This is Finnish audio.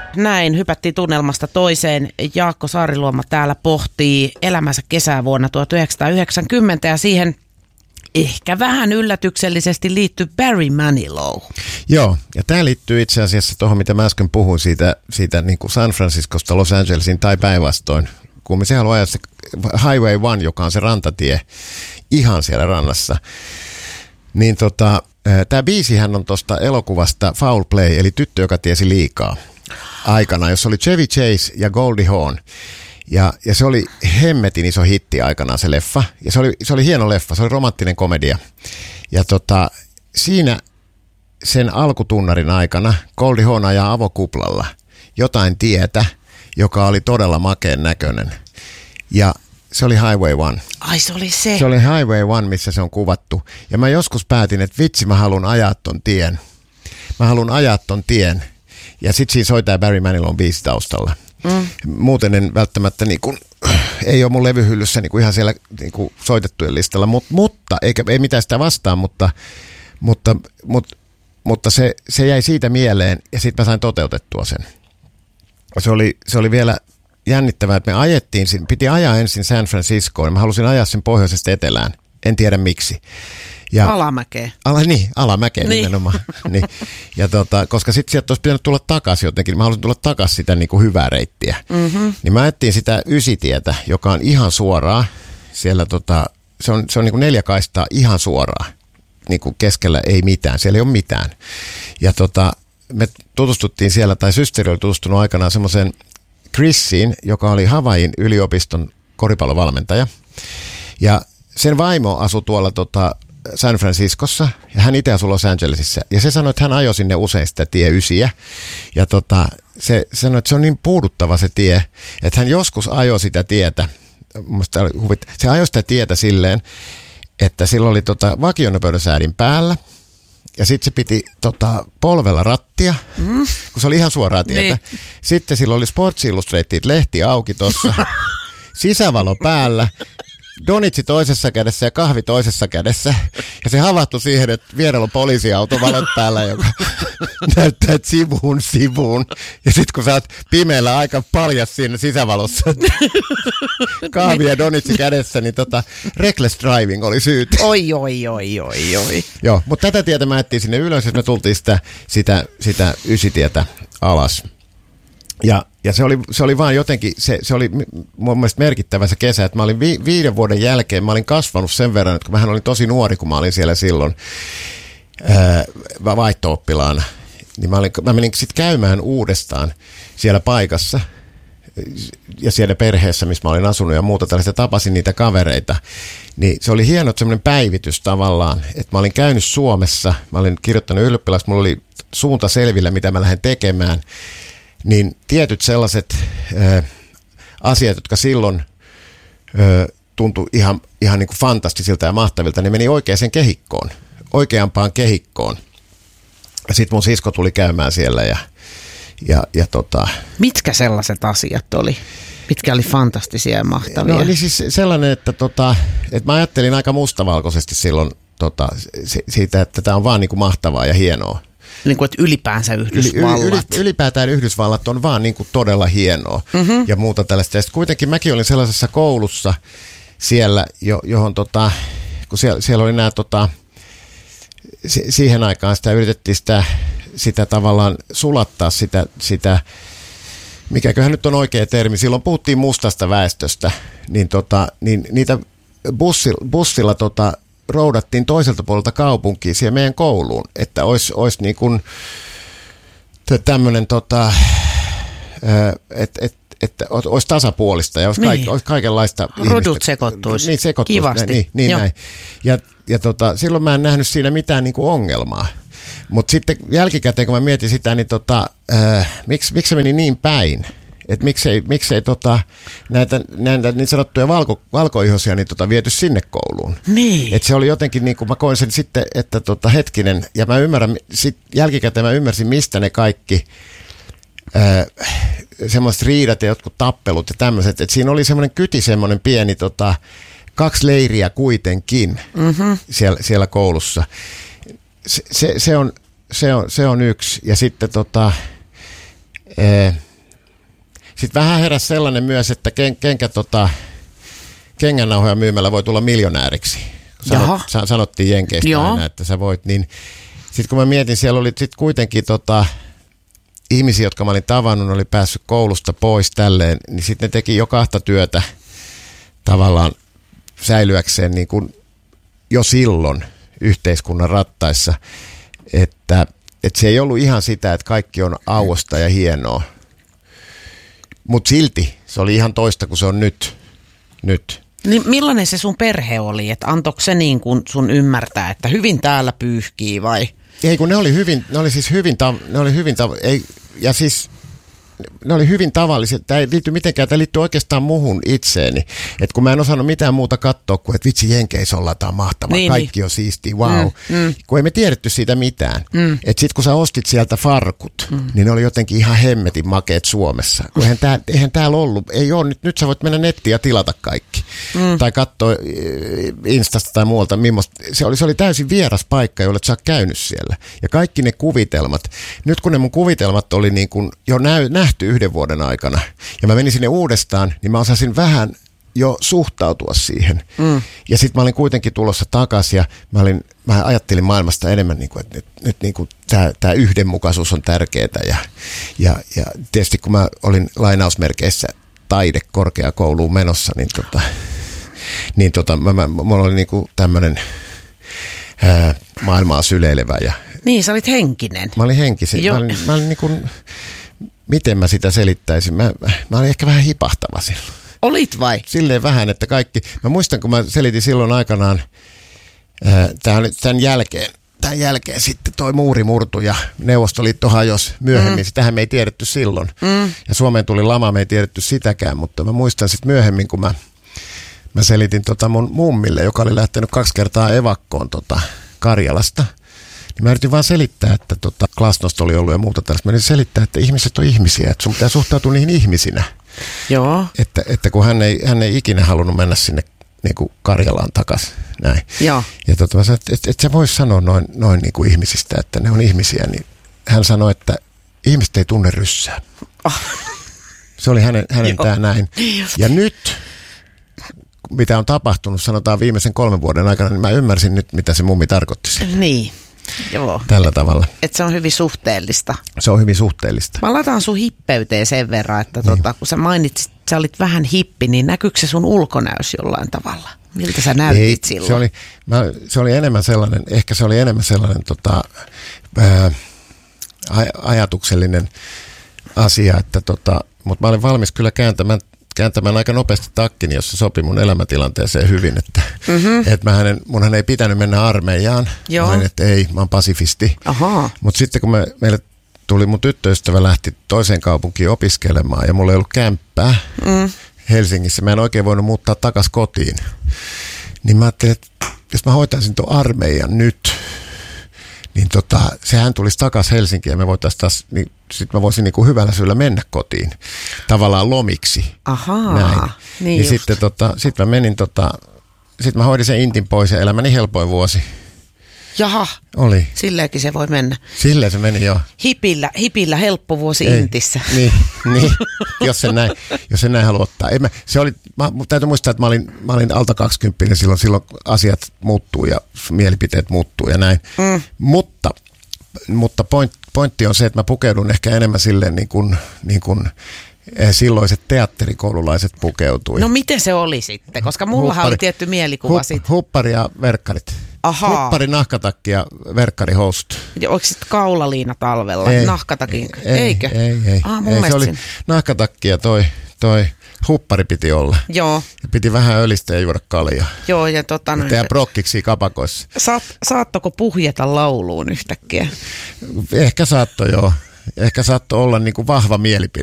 Näin hypättiin tunnelmasta toiseen. Jaakko Saariluoma täällä pohtii elämänsä kesää vuonna 1990 ja siihen ehkä vähän yllätyksellisesti liittyy Barry Manilow. Joo, ja tämä liittyy itse asiassa tuohon, mitä mä äsken puhuin siitä niin kuin San Franciscosta Los Angelesiin tai päinvastoin. Kun sehän on ajaa se Highway 1, joka on se rantatie ihan siellä rannassa. Niin tämä biisihän on tuosta elokuvasta Foul Play, eli Tyttö, joka tiesi liikaa aikana, jossa oli Chevy Chase ja Goldie Hawn. Ja se oli hemmetin iso hitti aikanaan se leffa. Ja se oli hieno leffa, se oli romanttinen komedia. Ja siinä sen alkutunnarin aikana Goldie Hawn ajaa avokuplalla jotain tietä, joka oli todella makeen näköinen. Ja se oli Highway 1. Ai se oli se. Se oli Highway 1, missä se on kuvattu. Ja mä joskus päätin, että vitsi, mä haluan ajaa ton tien. Ja sit siinä soi tää Barry Manilown biisi taustalla. Muuten en välttämättä ei ole mun levyhyllyssä ihan siellä soitettujen listalla, mutta ei mitään sitä vastaan, mutta se jäi siitä mieleen ja sitten mä sain toteutettua sen. Se oli vielä jännittävää, että me piti ajaa ensin San Franciscoon ja mä halusin ajaa sen pohjoisesta etelään, en tiedä miksi. Alamäkeen. Alamäkeen niin. Nimenomaan. Niin. Ja koska sitten sieltä olisi pitänyt tulla takaisin jotenkin, mä halusin tulla takaisin sitä hyvää reittiä. Mm-hmm. Niin mä etsin sitä ysitietä, joka on ihan suoraa. Siellä se on 4 kaistaa ihan suoraa. Keskellä ei mitään, siellä ei ole mitään. Ja me tutustuttiin siellä, tai systeri oli tutustunut aikanaan semmoisen Chrisiin, joka oli Havain yliopiston koripallovalmentaja. Ja sen vaimo asui tuolla San Franciscossa ja hän itse asui Los Angelesissa. Ja se sanoi, että hän ajoi sinne usein sitä tie 9. Ja se sanoi, että se on niin puuduttava se tie, että hän joskus ajoi sitä tietä. Se ajoi sitä tietä silleen, että sillä oli vakionopeudensäädin päällä. Ja sitten se piti polvella rattia, kun se oli ihan suoraa tietä. Niin. Sitten sillä oli Sports Illustrated lehti auki tuossa, sisävalo päällä. Donitsi toisessa kädessä ja kahvi toisessa kädessä. Ja se havahtui siihen, että vierellä on poliisiauto valot päällä, joka näyttää sivuun. Ja sitten kun sä oot pimeällä aika paljas siinä sisävalossa, kahvi ja donitsi kädessä, niin reckless driving oli syyt. Oi. Joo, mutta tätä tietä mä ettiin sinne ylös, ja me tultiin sitä ysitietä alas. Ja se oli vaan jotenkin, se oli mun mielestä merkittävä se kesä, että mä olin 5 vuoden jälkeen, mä olin kasvanut sen verran, että mähän olin tosi nuori, kun mä olin siellä silloin vaihto-oppilaana. Niin mä menin sitten käymään uudestaan siellä paikassa ja siellä perheessä, missä mä olin asunut ja muuta tällaista, tapasin niitä kavereita. Niin se oli hieno semmoinen päivitys tavallaan, että mä olin käynyt Suomessa, mä olin kirjoittanut ylioppilaksi, mulla oli suunta selvillä, mitä mä lähden tekemään. Niin tietyt sellaiset asiat, jotka silloin tuntui ihan niin kuin fantastisilta ja mahtavilta, ne meni oikeampaan kehikkoon. Ja sitten mun sisko tuli käymään siellä ja Mitkä sellaiset asiat oli? Mitkä oli fantastisia ja mahtavia? No oli siis sellainen, että mä ajattelin aika mustavalkoisesti silloin siitä, että tämä on vaan niin kuin mahtavaa ja hienoa. Niin kuin, että ylipäänsä Yhdysvallat. Ylipäätään Yhdysvallat on vaan niin kuin todella hienoa ja muuta tällaista. Ja sitten kuitenkin mäkin olin sellaisessa koulussa siellä, johon kun siellä oli nämä, siihen aikaan sitä yritettiin sitä tavallaan sulattaa sitä, mikäköhän nyt on oikea termi, silloin puhuttiin mustasta väestöstä, niin niitä bussilla roudattiin toiselta puolelta kaupunkiin siihen meidän kouluun, että olisi niin kuin tämmöinen, että olisi tasapuolista ja olisi, olisi kaikenlaista rodut sekoittuisi. Niin sekoittuisi. Kivasti. Niin näin. Ja silloin mä en nähnyt siinä mitään niin kuin ongelmaa. Mutta sitten jälkikäteen, kun mä mietin sitä, niin miksi se meni niin päin? Että miksei näitä niin sanottuja valkoihoisia niin viety sinne kouluun. Niin. Että se oli jotenkin, niin kuin mä koin sen sitten, että hetkinen, ja mä ymmärrän, jälkikäteen mä ymmärsin, mistä ne kaikki semmoiset riidat ja jotkut tappelut ja tämmöiset. Että siinä oli semmoinen pieni 2 leiriä kuitenkin siellä koulussa. Se on yksi. Ja sitten Sitten vähän heräsi sellainen myös, että kengännauhoja myymällä voi tulla miljonääriksi. Sanottiin Jenkeistä aina, että sä voit. Niin, sitten kun mä mietin, siellä oli sitten kuitenkin ihmisiä, jotka mä olin tavannut, oli päässyt koulusta pois tälleen, niin sitten ne teki jo 2 työtä tavallaan säilyäkseen niin kuin jo silloin yhteiskunnan rattaissa, että se ei ollut ihan sitä, että kaikki on auosta ja hienoa. Mutta silti se oli ihan toista kuin se on nyt. Niin millainen se sun perhe oli? Että antoiko se niin kuin sun ymmärtää, että hyvin täällä pyyhkii vai? Ei, kun ne oli hyvin tavallisia. Tämä ei liity mitenkään, tämä liittyy oikeastaan muhun itseeni. Että kun mä en osannut mitään muuta katsoa kuin, että vitsi Jenkeissä ollaan, tämä on mahtavaa, kaikki on siistiä, wow. Kun ei me tiedetty siitä mitään. Että sit kun sä ostit sieltä farkut, niin ne oli jotenkin ihan hemmetin makeet Suomessa. Kun eihän täällä ollut, ei ole, nyt sä voit mennä nettiin ja tilata kaikki. Tai katsoa Instasta tai muualta, se oli täysin vieras paikka, jolle sä oot käynyt siellä. Ja kaikki ne kuvitelmat, nyt kun ne mun kuvitelmat oli niin kuin jo nähty 1 vuoden aikana, ja mä menin sinne uudestaan, niin mä osasin vähän jo suhtautua siihen. Ja sitten mä olin kuitenkin tulossa takaisin, ja mä ajattelin maailmasta enemmän, niin kuin, että nyt niin kuin tämä yhdenmukaisuus on tärkeää, ja tietysti kun mä olin lainausmerkeissä taidekorkeakouluun menossa, niin mulla oli niin kuin tämmöinen maailmaa syleilevä. Niin, sä olit henkinen. Mä olin henkisen. Mä olin niin kuin, miten mä sitä selittäisin? Mä olin ehkä vähän hipahtava silloin. Olit vai? Silleen vähän, että kaikki. Mä muistan, kun mä selitin silloin aikanaan, tämän jälkeen sitten toi muuri murtui ja Neuvostoliitto hajosi myöhemmin. Sitähän me ei tiedetty silloin. Ja Suomeen tuli lama, me ei tiedetty sitäkään, mutta mä muistan sitten myöhemmin, kun mä selitin mun mummille, joka oli lähtenyt 2 kertaa evakkoon Karjalasta. Mä yritin vaan selittää, että Glasnost oli ollut ja muuta tällaista. Mä yritin selittää, että ihmiset on ihmisiä, että sun pitää suhtautua niihin ihmisinä. Joo. Että kun hän ei ikinä halunnut mennä sinne niin kuin Karjalaan takaisin. Näin. Joo. Ja mä sanoin, että sä vois sanoa noin niin kuin ihmisistä, että ne on ihmisiä. Niin hän sanoi, että ihmiset ei tunne ryssää. Se oli hänen tää näin. Ja nyt, mitä on tapahtunut, sanotaan viimeisen 3 vuoden aikana, niin mä ymmärsin nyt, mitä se mummi tarkoitti sille. Niin. Joo. Tällä tavalla. Että se on hyvin suhteellista. Se on hyvin suhteellista. Mä lataan sun hippeyteen sen verran, että kun sä mainitsit, että sä olit vähän hippi, niin näkyykö se sun ulkonäös jollain tavalla? Miltä sä näytit silloin? Se oli enemmän sellainen, ajatuksellinen asia, että mutta mä olin valmis kyllä kääntämään aika nopeasti takkini, jos se sopi mun elämäntilanteeseen hyvin, että munhan ei pitänyt mennä armeijaan. Olin, että ei, mä oon pasifisti. Mutta sitten kun meille tuli, mun tyttöystävä lähti toiseen kaupunkiin opiskelemaan ja mulla ei ollut kämppää Helsingissä, mä en oikein voinut muuttaa takaisin kotiin. Niin mä ajattelin, että jos mä hoitaisin tuon armeijan nyt, niin sehän tulisi takaisin Helsinkiin ja me voitaisiin taas, niin sitten mä voisin niinku hyvällä syyllä mennä kotiin tavallaan lomiksi. Näin. Niin sitten mä menin sitten mä hoidin sen intin pois ja elämäni helpoin vuosi. Jaha, oli. Silleenkin se voi mennä. Silleen se meni, joo. Hipillä helppo vuosi Intissä. Niin, jos sen näin haluaa ottaa. Täytyy muistaa, että mä olin alta 20, silloin asiat muuttuu ja mielipiteet muuttuu ja näin. Mutta pointti on se, että mä pukeudun ehkä enemmän silleen niin kuin silloiset teatterikoululaiset pukeutui. No miten se oli sitten? Koska mullahan oli tietty mielikuva siitä. Huppari ja verkkarit. Huppari, nahkatakki ja verkkarihousut. Ja oliko sitten kaulaliina talvella? Nahkatakin? Eikö? Ei. Se oli nahkatakki ja toi huppari piti olla. Joo. Ja piti vähän ölistä ja juoda kaljaa. Joo, ja tehdä prokkiksi kapakoissa. Saattoko puhjeta lauluun yhtäkkiä? Ehkä saattoi, joo. Ehkä saattoi olla niin kuin vahva mielipide.